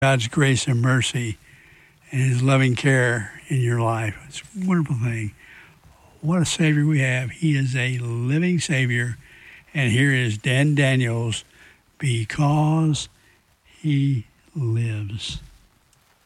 God's grace and mercy and His loving care in your life. It's a wonderful thing. What a Savior we have. He is a living Savior. And here is Dan Daniels, Because He Lives.